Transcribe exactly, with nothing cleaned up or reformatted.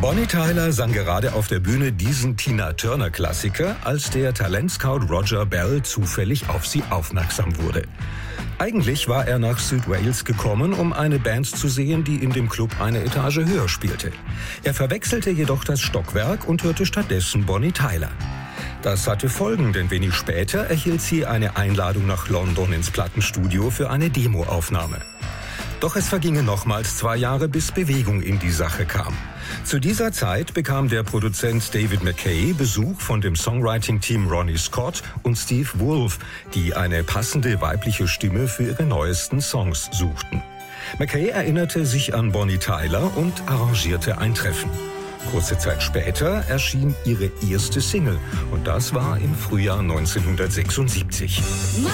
Bonnie Tyler sang gerade auf der Bühne diesen Tina-Turner-Klassiker, als der Talentscout Roger Bell zufällig auf sie aufmerksam wurde. Eigentlich war er nach Südwales gekommen, um eine Band zu sehen, die in dem Club eine Etage höher spielte. Er verwechselte jedoch das Stockwerk und hörte stattdessen Bonnie Tyler. Das hatte Folgen, denn wenig später erhielt sie eine Einladung nach London ins Plattenstudio für eine Demoaufnahme. Doch es vergingen nochmals zwei Jahre, bis Bewegung in die Sache kam. Zu dieser Zeit bekam der Produzent David Mackay Besuch von dem Songwriting-Team Ronnie Scott und Steve Wolf, die eine passende weibliche Stimme für ihre neuesten Songs suchten. Mackay erinnerte sich an Bonnie Tyler und arrangierte ein Treffen. Kurze Zeit später erschien ihre erste Single und das war im Frühjahr neunzehnhundertsechsundsiebzig.